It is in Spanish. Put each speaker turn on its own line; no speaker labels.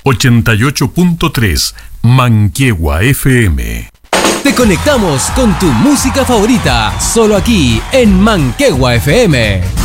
88.3 Manquehue FM.
Te conectamos con tu música favorita, solo aquí en Manquehue FM.